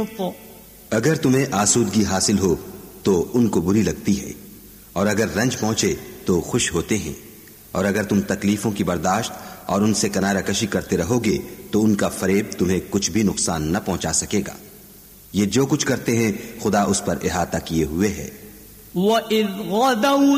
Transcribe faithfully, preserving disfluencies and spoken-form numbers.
سِخْطٍ अगर तुम्हें आसूदगी हासिल हो तो उनको बुरी लगती है, और अगर रंज पहुंचे तो खुश होते हैं, और अगर तुम तकलीफों की बर्दाश्त और उनसे किनारा कशी करते रहोगे तो उनका फरेब तुम्हें कुछ भी नुकसान न पहुंचा सकेगा। ये जो कुछ करते हैं खुदा उस पर इहाता किए हुए है।